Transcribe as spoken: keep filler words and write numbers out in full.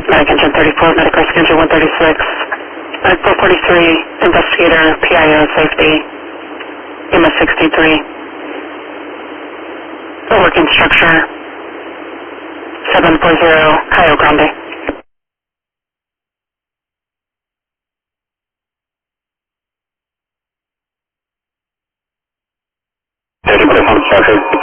Medic engine thirty-four, medic rescue engine one thirty-six. Medic four forty-three, investigator, P I O safety, E M S sixty-three. A working structure, seven forty, Cayo Grande. thirty percent traffic,